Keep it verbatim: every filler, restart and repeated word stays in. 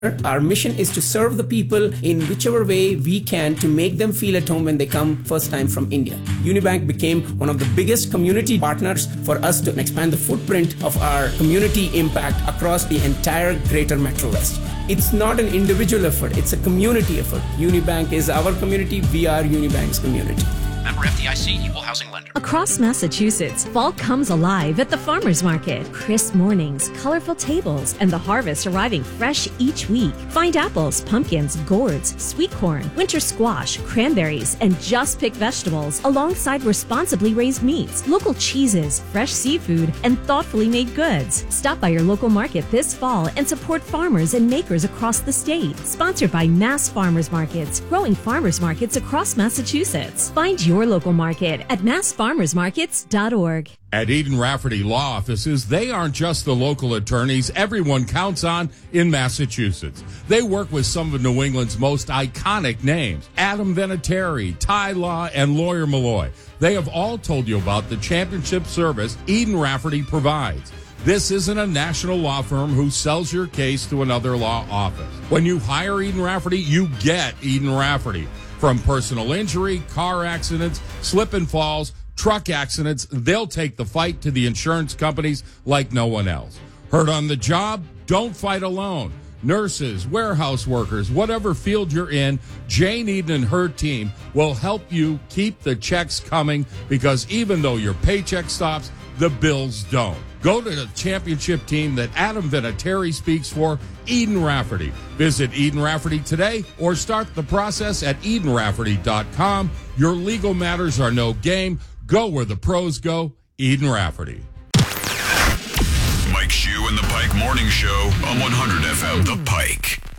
Our mission is to serve the people in whichever way we can to make them feel at home when they come first time from India. Unibank became one of the biggest community partners for us to expand the footprint of our community impact across the entire greater Metro West. It's not an individual effort, it's a community effort. Unibank is our community, we are Unibank's community. Member F D I C, Equal Housing Lender. Across Massachusetts, fall comes alive at the farmers market. Crisp mornings, colorful tables, and the harvest arriving fresh each week. Find apples, pumpkins, gourds, sweet corn, winter squash, cranberries, and just picked vegetables alongside responsibly raised meats, local cheeses, fresh seafood, and thoughtfully made goods. Stop by your local market this fall and support farmers and makers across the state. Sponsored by Mass Farmers Markets, growing farmers markets across Massachusetts. Find your local market at mass farmers markets dot org. At Eden Rafferty Law Offices, they aren't just the local attorneys everyone counts on in Massachusetts. They work with some of New England's most iconic names, Adam Vinatieri, Ty Law, and Lawyer Malloy. They have all told you about the championship service Eden Rafferty provides. This isn't a national law firm who sells your case to another law office. When you hire Eden Rafferty, you get Eden Rafferty. From personal injury, car accidents, slip and falls, truck accidents, they'll take the fight to the insurance companies like no one else. Hurt on the job? Don't fight alone. Nurses, warehouse workers, whatever field you're in, Jane Eden and her team will help you keep the checks coming, because even though your paycheck stops, the bills don't. Go to the championship team that Adam Vinatieri speaks for, Eden Rafferty. Visit Eden Rafferty today or start the process at eden rafferty dot com. Your legal matters are no game. Go where the pros go, Eden Rafferty. Mike Shue and the Pike Morning Show on one hundred F M The Pike.